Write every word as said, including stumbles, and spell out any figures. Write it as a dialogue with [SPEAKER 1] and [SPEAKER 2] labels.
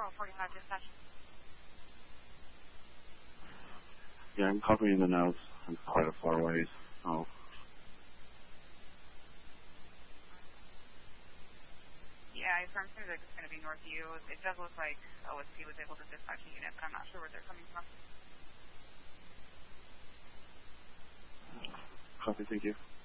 [SPEAKER 1] four oh forty-five dispatch.
[SPEAKER 2] Yeah, I'm copying the notes. I'm quite a far ways. Oh.
[SPEAKER 1] Yeah, I confirmed seems like it's going to be north of you. It does look like O S P was able to dispatch a unit, but I'm not sure where they're coming from.
[SPEAKER 2] Copy, thank you.